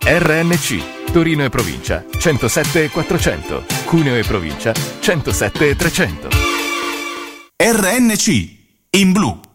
RNC, Torino e provincia, 107 e 400, Cuneo e provincia, 107 e 300. RNC, in blu.